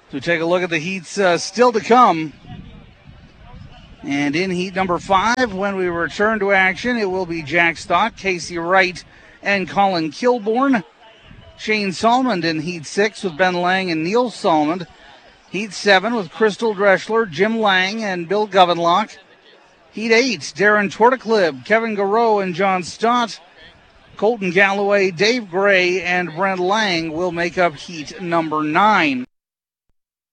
So take a look at the heats still to come. And in heat number 5, when we return to action, it will be Jack Stott, Casey Wright, and Colin Kilborn. Shane Salmond in heat 6 with Ben Lang and Neil Salmond. Heat 7 with Crystal Dreschler, Jim Lang, and Bill Govenlock. Heat 8, Darren Torticlib, Kevin Garreau, and John Stott. Colton Galloway, Dave Gray, and Brent Lang will make up heat number 9.